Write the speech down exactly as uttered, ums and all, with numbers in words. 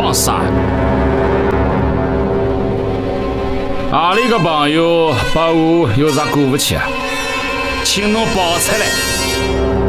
创啥？阿里个朋友把我有啥过不去啊？请侬报出来。